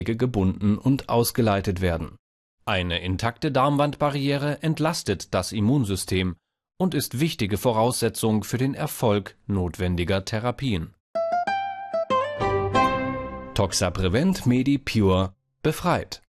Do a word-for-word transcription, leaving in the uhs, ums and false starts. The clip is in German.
gebunden und ausgeleitet werden. Eine intakte Darmwandbarriere entlastet das Immunsystem und ist wichtige Voraussetzung für den Erfolg notwendiger Therapien. Toxaprevent MediPure befreit.